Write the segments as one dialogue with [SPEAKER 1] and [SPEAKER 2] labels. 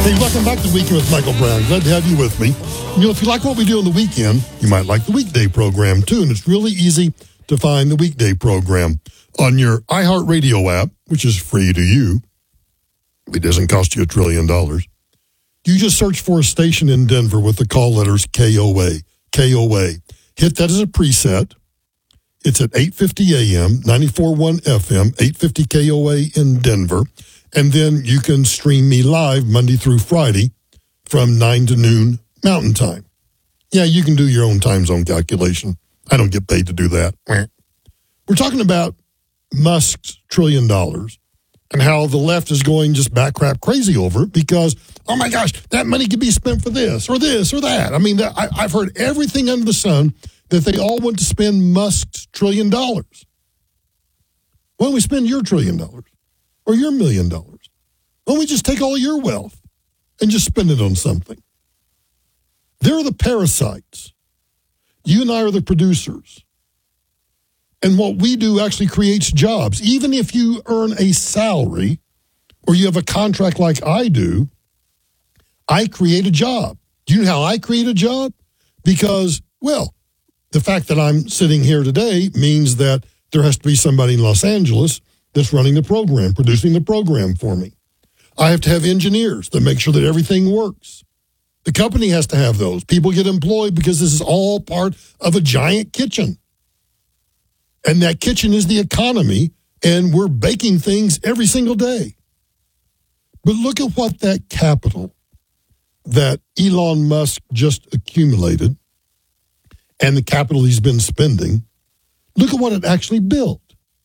[SPEAKER 1] Hey, welcome back to The Weekend with Michael Brown. Glad to have you with me. You know, if you like what we do on the weekend, you might like the weekday program too. And it's really easy to find the weekday program on your iHeartRadio app, which is free to you. It doesn't cost you $1 trillion. You just search for a station in Denver with the call letters KOA. KOA. Hit that as a preset. It's at 8:50 a.m., 94.1 FM, 850 KOA in Denver. And then you can stream me live Monday through Friday from 9 to noon Mountain Time. Yeah, you can do your own time zone calculation. I don't get paid to do that. We're talking about Musk's $1 trillion and how the left is going just back crap crazy over it because, oh my gosh, that money could be spent for this or that. I mean, I've heard everything under the sun that they all want to spend Musk's $1 trillion. Why don't we spend your $1 trillion? Or your $1 million? Why don't we just take all your wealth and just spend it on something? They're the parasites. You and I are the producers. And what we do actually creates jobs. Even if you earn a salary or you have a contract like I do, I create a job. Do you know how I create a job? Because, well, the fact that I'm sitting here today means that there has to be somebody in Los Angeles that's running the program, producing the program for me. I have to have engineers that make sure that everything works. The company has to have those. People get employed because this is all part of a giant kitchen. And that kitchen is the economy, and we're baking things every single day. But look at what that capital that Elon Musk just accumulated and the capital he's been spending, look at what it actually built.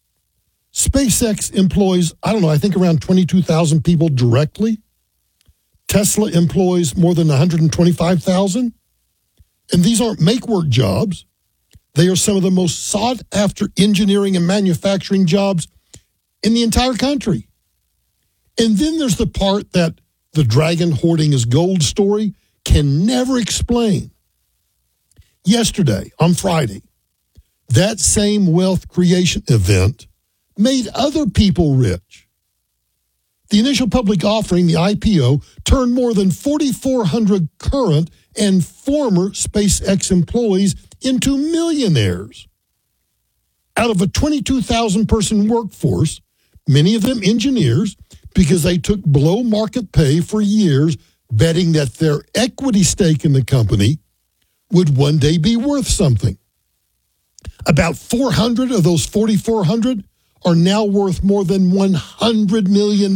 [SPEAKER 1] SpaceX employs, I think around 22,000 people directly. Tesla employs more than 125,000. And these aren't make-work jobs. They are some of the most sought-after engineering and manufacturing jobs in the entire country. And then there's the part that the dragon hoarding his gold story can never explain. Yesterday, on Friday, that same wealth creation event made other people rich. The initial public offering, the IPO, turned more than 4,400 current and former SpaceX employees into millionaires. Out of a 22,000-person workforce, many of them engineers, because they took below market pay for years, betting that their equity stake in the company would one day be worth something. About 400 of those 4,400 are now worth more than $100 million.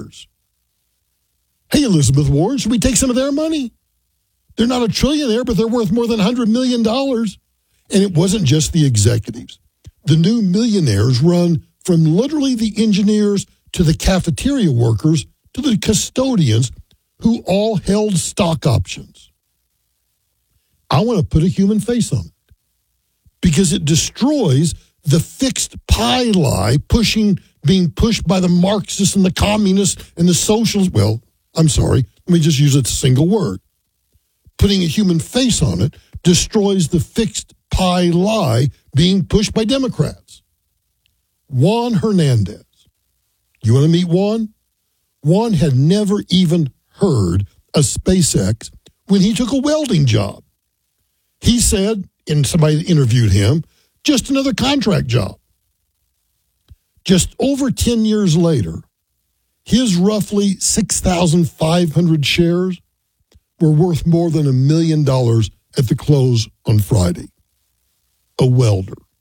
[SPEAKER 1] Hey, Elizabeth Warren, should we take some of their money? They're not a trillionaire, but they're worth more than $100 million. And it wasn't just the executives. The new millionaires run from literally the engineers to the cafeteria workers to the custodians who all held stock options. I want to put a human face on it because it destroys the fixed pie lie being pushed by the Marxists and the communists and the socialists. Well, I'm sorry. Let me just use a single word. Putting a human face on it destroys the fixed pie lie being pushed by Democrats. Juan Hernandez. You want to meet Juan? Juan had never even heard of SpaceX when he took a welding job. He said, and somebody interviewed him, just another contract job. Just over 10 years later, his roughly 6,500 shares were worth more than $1 million at the close on Friday. A welder.